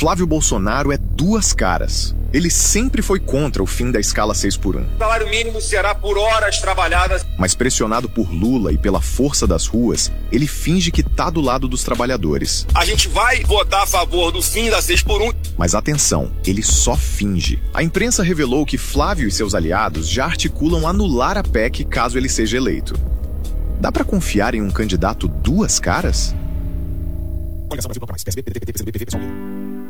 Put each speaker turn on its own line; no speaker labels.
Flávio Bolsonaro é duas caras. Ele sempre foi contra o fim da escala 6x1.
O salário mínimo será por horas trabalhadas.
Mas pressionado por Lula e pela força das ruas, ele finge que tá do lado dos trabalhadores.
A gente vai votar a favor do fim da 6x1.
Mas atenção, ele só finge. A imprensa revelou que Flávio e seus aliados já articulam anular a PEC caso ele seja eleito. Dá pra confiar em um candidato duas caras?
Coligação Brasil Bloco Mais, PSB, PDT, PT, PCdoB, PV, PSOL.